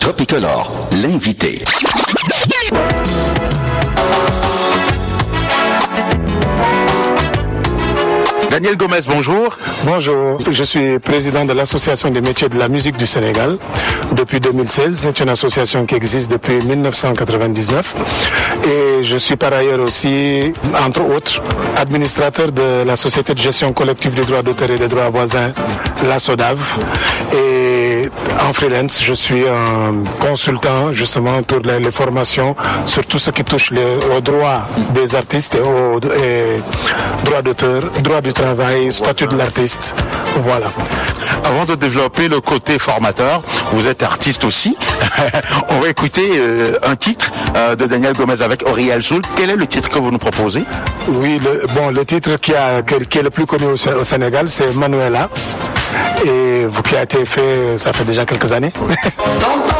Tropicolor, l'invité. Daniel Gomez, bonjour. Bonjour, je suis président de l'Association des métiers de la musique du Sénégal depuis 2016. C'est une association qui existe depuis 1999 et je suis par ailleurs aussi, entre autres, administrateur de la Société de gestion collective des droits d'auteur et des droits voisins, la SODAV. Et en freelance, je suis un consultant justement pour les formations sur tout ce qui touche aux droits des artistes et aux droits d'auteur, droits du travail, statut de l'artiste. Voilà. Avant de développer le côté formateur, vous êtes artiste aussi. On va écouter un titre de Daniel Gomez avec Auriel Soul. Quel est le titre que vous nous proposez? Oui, le titre qui est le plus connu au Sénégal, c'est Manuela, et qui a été fait, ça fait déjà quelques années.